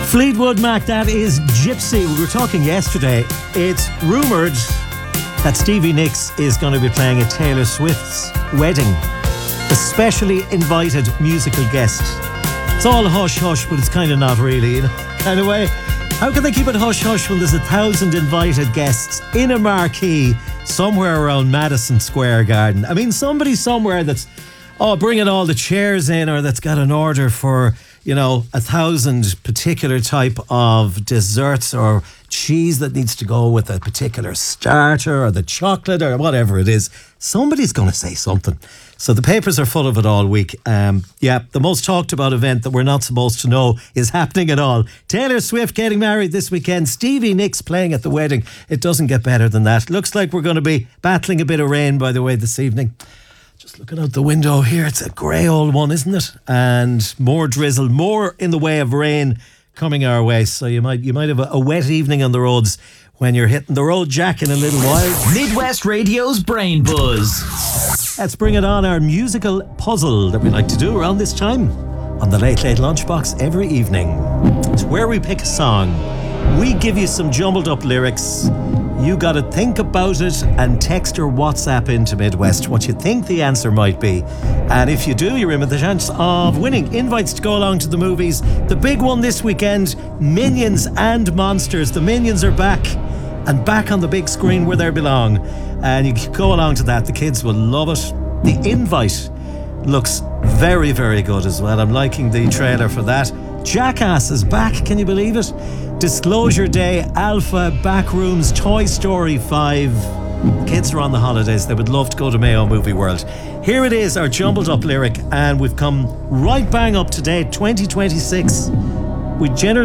Fleetwood Mac, that is Gypsy. We were talking yesterday. It's rumoured that Stevie Nicks is going to be playing at Taylor Swift's wedding. A specially invited musical guest. It's all hush-hush, but it's kind of not really, you know, kind of way. How can they keep it hush-hush when there's 1,000 invited guests in a marquee somewhere around Madison Square Garden? I mean, somebody somewhere that's bringing all the chairs in, or that's got an order for, you know, 1,000 particular type of desserts or cheese that needs to go with a particular starter or the chocolate or whatever it is. Somebody's going to say something. So the papers are full of it all week. The most talked about event that we're not supposed to know is happening at all. Taylor Swift getting married this weekend. Stevie Nicks playing at the wedding. It doesn't get better than that. Looks like we're going to be battling a bit of rain, by the way, this evening. Just looking out the window here, it's a grey old one, isn't it? And more drizzle, more in the way of rain coming our way. So you might have a wet evening on the roads when you're hitting the road, Jack, in a little while. Midwest Radio's Brain Buzz. Let's bring it on, our musical puzzle that we like to do around this time on the Late Late Lunchbox every evening. It's where we pick a song. We give you some jumbled up lyrics. You got to think about it and text or WhatsApp into Midwest what you think the answer might be. And if you do, you're in with the chance of winning invites to go along to the movies. The big one this weekend, Minions and Monsters. The Minions are back, and back on the big screen where they belong. And you can go along to that. The kids will love it. The invite looks very, very good as well. I'm liking the trailer for that. Jackass is back, can you believe it? Disclosure Day, Alpha, Backrooms, Toy Story 5. Kids are on the holidays. They would love to go to Mayo Movie World. Here it is, our jumbled up lyric, and we've come right bang up to date, 2026. We generally